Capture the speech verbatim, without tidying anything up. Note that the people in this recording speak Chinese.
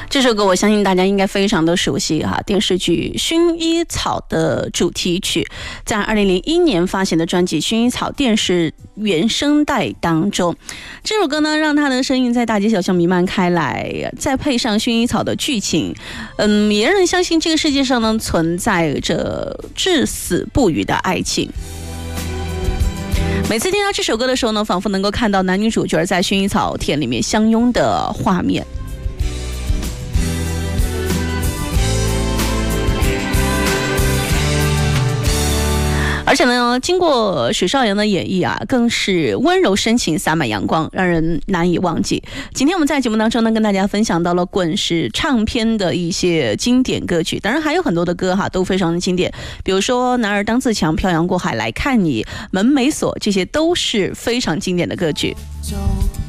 这首歌我相信大家应该非常的熟悉哈，电视剧《薰衣草》的主题曲，在二零零一年发行的专辑《薰衣草》电视原声带当中，这首歌呢让他的声音在大街小巷弥漫开来，再配上薰衣草的剧情，嗯，也让人相信这个世界上呢存在着至死不渝的爱情。每次听到这首歌的时候呢，仿佛能够看到男女主角在薰衣草田里面相拥的画面。而且呢，经过许绍洋的演绎啊，更是温柔深情，洒满阳光，让人难以忘记。今天我们在节目当中呢，跟大家分享到了滚石唱片的一些经典歌曲，当然还有很多的歌哈，都非常的经典，比如说《男儿当自强》、《漂洋过海来看你》、《门没锁》，这些都是非常经典的歌曲。